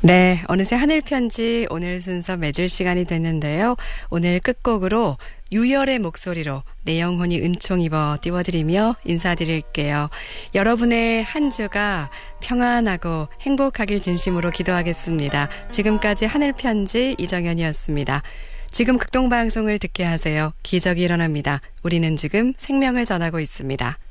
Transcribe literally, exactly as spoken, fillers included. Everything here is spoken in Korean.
네, 어느새 하늘편지 오늘 순서 맺을 시간이 됐는데요. 오늘 끝곡으로 유열의 목소리로 내 영혼이 은총 입어 띄워드리며 인사드릴게요. 여러분의 한 주가 평안하고 행복하길 진심으로 기도하겠습니다. 지금까지 하늘편지 이정현이었습니다. 지금 극동방송을 듣게 하세요. 기적이 일어납니다. 우리는 지금 생명을 전하고 있습니다.